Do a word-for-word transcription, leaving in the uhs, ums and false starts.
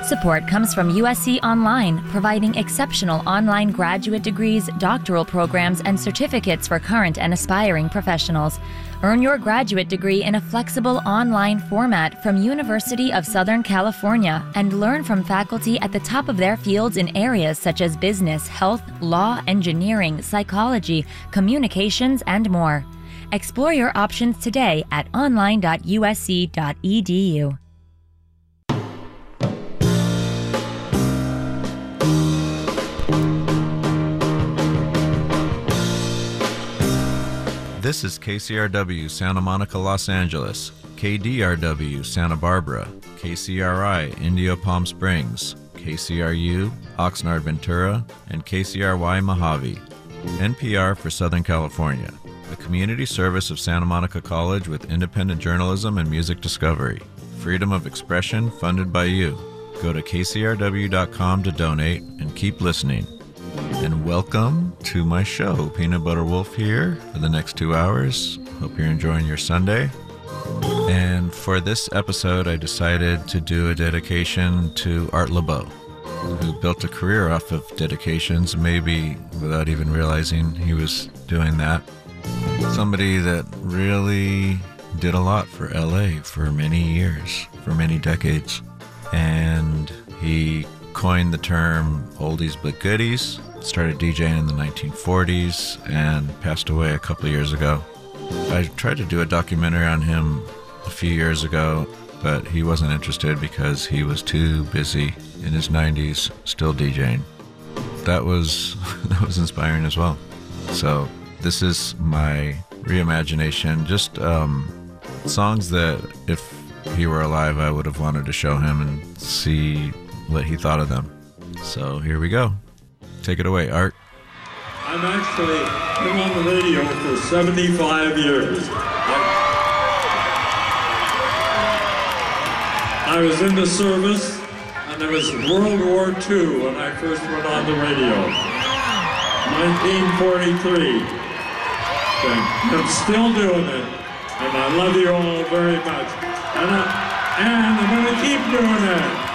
support comes from U S C Online, providing exceptional online graduate degrees, doctoral programs, and certificates for current and aspiring professionals. Earn your graduate degree in a flexible online format from University of Southern California and learn from faculty at the top of their fields in areas such as business, health, law, engineering, psychology, communications, and more. Explore your options today at online dot U S C dot E D U. This is K C R W Santa Monica, Los Angeles, K D R W Santa Barbara, K C R I Indio Palm Springs, K C R U Oxnard Ventura, and K C R Y Mojave. N P R for Southern California, a community service of Santa Monica College with independent journalism and music discovery. Freedom of expression funded by you. Go to K C R W dot com to donate and keep listening. And welcome to my show. Peanut Butter Wolf here for the next two hours. Hope you're enjoying your Sunday. And for this episode, I decided to do a dedication to Art Laboe, who built a career off of dedications, maybe without even realizing he was doing that. Somebody that really did a lot for L A for many years, for many decades. And he coined the term oldies but goodies, started DJing in the nineteen forties, and passed away a couple of years ago. I tried to do a documentary on him a few years ago, but he wasn't interested because he was too busy in his nineties still DJing. That was that was inspiring as well. So this is my reimagination, just um, songs that if he were alive I would have wanted to show him and see what he thought of them. So here we go. Take it away, Art. I've actually been on the radio for seventy-five years. I was in the service, and it was World War Two when I first went on the radio. nineteen forty-three. Okay. I'm still doing it, and I love you all very much. And, I, and I'm going to keep doing it.